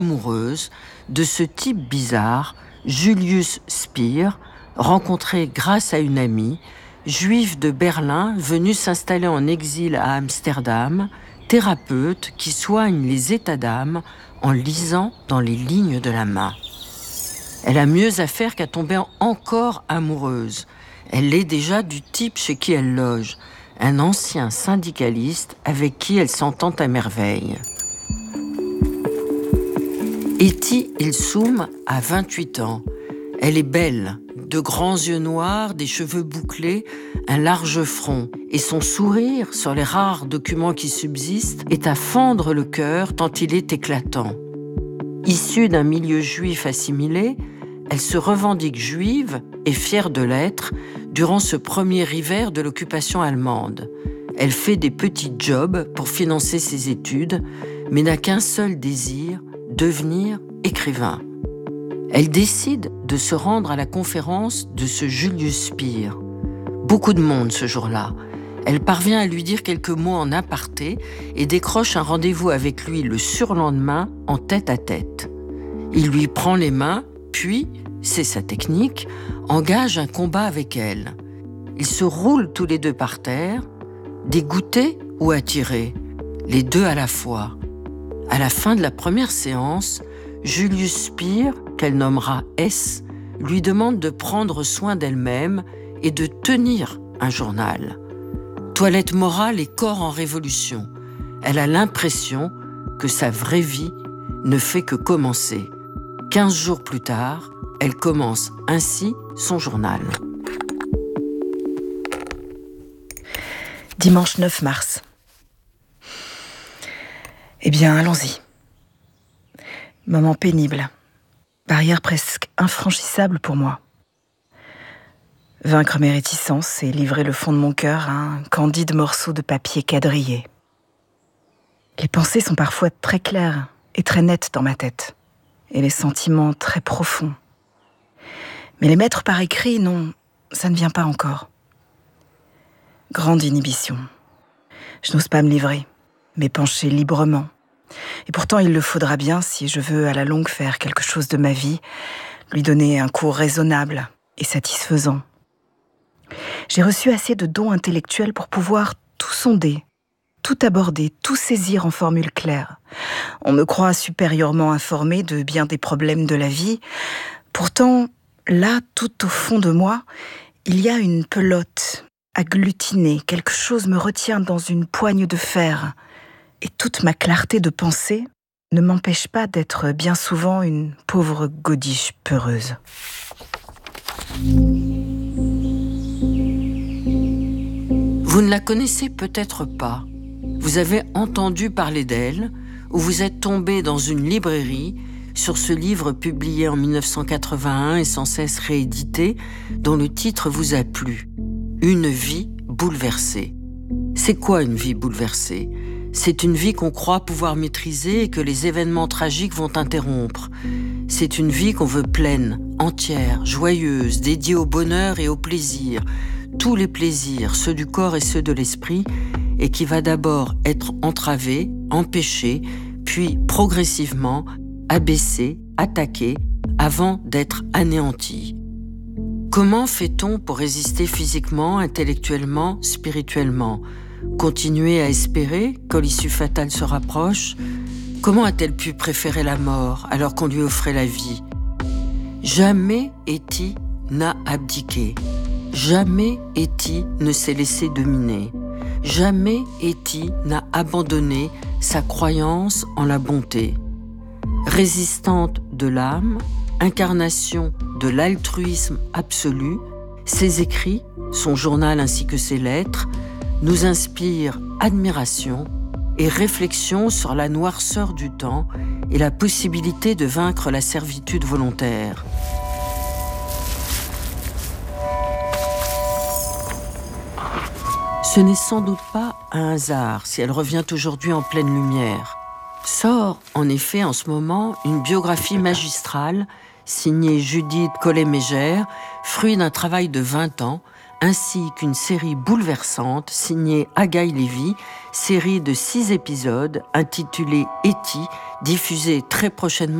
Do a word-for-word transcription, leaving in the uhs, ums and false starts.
amoureuse de ce type bizarre, Julius Spier, rencontré grâce à une amie, juif de Berlin venu s'installer en exil à Amsterdam, thérapeute qui soigne les états d'âme en lisant dans les lignes de la main. Elle a mieux à faire qu'à tomber encore amoureuse. Elle l'est déjà du type chez qui elle loge, un ancien syndicaliste avec qui elle s'entend à merveille. Etty Ilsum a vingt-huit ans. Elle est belle, de grands yeux noirs, des cheveux bouclés, un large front. Et son sourire, sur les rares documents qui subsistent, est à fendre le cœur tant il est éclatant. Issue d'un milieu juif assimilé, elle se revendique juive et fière de l'être durant ce premier hiver de l'occupation allemande. Elle fait des petits jobs pour financer ses études, mais n'a qu'un seul désir, devenir écrivain. Elle décide de se rendre à la conférence de ce Julius Spier. Beaucoup de monde ce jour-là. Elle parvient à lui dire quelques mots en aparté et décroche un rendez-vous avec lui le surlendemain en tête-à-tête. Il lui prend les mains, puis, c'est sa technique, engage un combat avec elle. Ils se roulent tous les deux par terre, dégoûtés ou attirés, les deux à la fois. À la fin de la première séance, Julius Spier, qu'elle nommera S, lui demande de prendre soin d'elle-même et de tenir un journal. Toilette morale et corps en révolution. Elle a l'impression que sa vraie vie ne fait que commencer. Quinze jours plus tard, elle commence ainsi son journal. Dimanche neuf mars. Eh bien, allons-y. Moment pénible. Barrière presque infranchissable pour moi. Vaincre mes réticences et livrer le fond de mon cœur à un candide morceau de papier quadrillé. Les pensées sont parfois très claires et très nettes dans ma tête, et les sentiments très profonds. Mais les mettre par écrit, non, ça ne vient pas encore. Grande inhibition. Je n'ose pas me livrer, m'épancher librement. Et pourtant, il le faudra bien si je veux à la longue faire quelque chose de ma vie, lui donner un cours raisonnable et satisfaisant. J'ai reçu assez de dons intellectuels pour pouvoir tout sonder, tout aborder, tout saisir en formules claires. On me croit supérieurement informée de bien des problèmes de la vie. Pourtant, là, tout au fond de moi, il y a une pelote agglutinée. Quelque chose me retient dans une poigne de fer. Et toute ma clarté de pensée ne m'empêche pas d'être bien souvent une pauvre godiche peureuse. Vous ne la connaissez peut-être pas. Vous avez entendu parler d'elle, ou vous êtes tombé dans une librairie sur ce livre publié en mille neuf cent quatre-vingt-un et sans cesse réédité, dont le titre vous a plu. Une vie bouleversée. C'est quoi une vie bouleversée ? C'est une vie qu'on croit pouvoir maîtriser et que les événements tragiques vont interrompre. C'est une vie qu'on veut pleine, entière, joyeuse, dédiée au bonheur et au plaisir. Tous les plaisirs, ceux du corps et ceux de l'esprit, et qui va d'abord être entravée, empêchée, puis progressivement abaissée, attaquée, avant d'être anéantie. Comment fait-on pour résister physiquement, intellectuellement, spirituellement ? Continuer à espérer quand l'issue fatale se rapproche? Comment a-t-elle pu préférer la mort alors qu'on lui offrait la vie? Jamais Etty n'a abdiqué. Jamais Etty ne s'est laissé dominer. Jamais Etty n'a abandonné sa croyance en la bonté. Résistante de l'âme, incarnation de l'altruisme absolu, ses écrits, son journal ainsi que ses lettres, nous inspirent admiration et réflexion sur la noirceur du temps et la possibilité de vaincre la servitude volontaire. Ce n'est sans doute pas un hasard si elle revient aujourd'hui en pleine lumière. Sort en effet en ce moment une biographie magistrale signée Judith Collet-Mégère, fruit d'un travail de vingt ans, ainsi qu'une série bouleversante signée Agaï Lévy, série de six épisodes intitulée Etty, diffusée très prochainement